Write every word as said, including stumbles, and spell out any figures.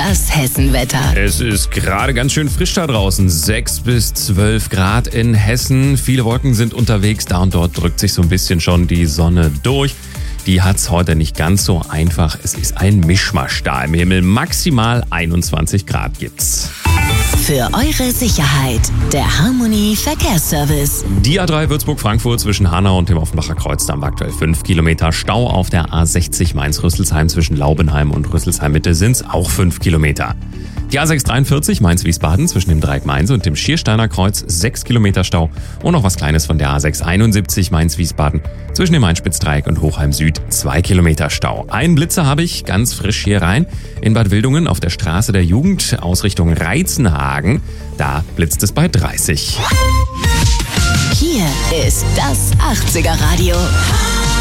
Das Hessenwetter. Es ist gerade ganz schön frisch da draußen. sechs bis zwölf Grad in Hessen. Viele Wolken sind unterwegs. Da und dort drückt sich so ein bisschen schon die Sonne durch. Die hat's heute nicht ganz so einfach. Es ist ein Mischmasch da im Himmel. Maximal einundzwanzig Grad gibt's. Für eure Sicherheit, der Harmony Verkehrsservice. Die A drei Würzburg-Frankfurt zwischen Hanau und dem Offenbacher Kreuzdamm aktuell fünf Kilometer. Stau auf der A sechzig Mainz-Rüsselsheim zwischen Laubenheim und Rüsselsheim-Mitte sind's auch fünf Kilometer. Die A sechs dreiundvierzig Mainz-Wiesbaden zwischen dem Dreieck Mainz und dem Schiersteiner Kreuz sechs Kilometer Stau. Und noch was Kleines von der A sechs einundsiebzig Mainz-Wiesbaden zwischen dem Einspitzdreieck und Hochheim Süd zwei Kilometer Stau. Einen Blitzer habe ich ganz frisch hier rein in Bad Wildungen auf der Straße der Jugend aus Richtung Reizenhagen. Da blitzt es bei dreißig. Hier ist das achtziger Radio.